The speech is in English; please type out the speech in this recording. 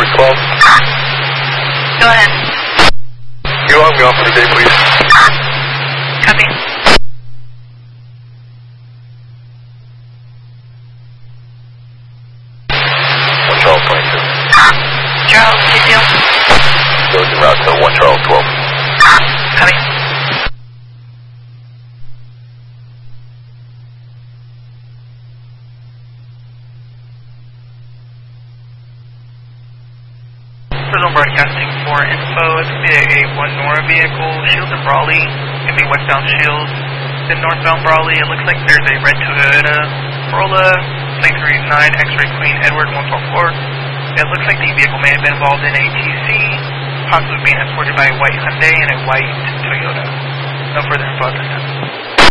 number 12. Go ahead. You log me off for the day, please. Copy. Charles 22. Charles, TCL. Goes en route to 1 Charles 12. Copy. Prison broadcasting for info. It's going to be a 1 Nora vehicle. Shields in Brawley. It's going to be westbound Shields. Then northbound Brawley. It looks like there's a red Toyota Corolla. Plate 39 X-Ray Queen Edward 144. It looks like the vehicle may have been involved in a TC, possibly being escorted by a white Hyundai and a white Toyota. No further info at this time.